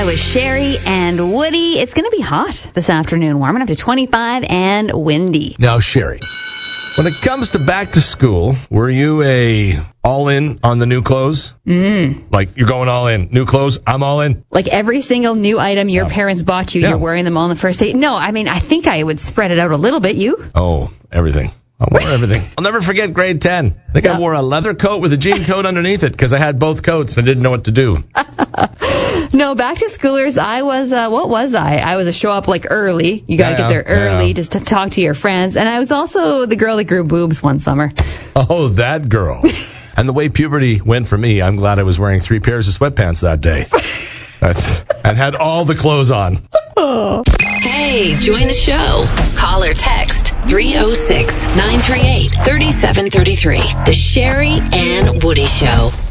With Sherry and Woody. It's going to be hot this afternoon, warming up to 25 and windy. Now, Sherry, when it comes to back to school, were you all in on the new clothes? Like, you're going all in. New clothes, I'm all in? Like every single new item your parents bought you, you're wearing them all on the first date? No, I mean, I think I would spread it out a little bit. You? Oh, everything. I wore everything. I'll never forget grade 10. I think I wore a leather coat with a jean coat underneath it because I had both coats and I didn't know what to do. No, back to schoolers, I was, what was I? I was a show up like early. You got to get there early just to talk to your friends. And I was also the girl that grew boobs one summer. Oh, that girl. And the way puberty went for me, I'm glad I was wearing 3 pairs of sweatpants that day. And had all the clothes on. Hey, join the show. Call or text 306-938-3733. The Sherry and Woody Show.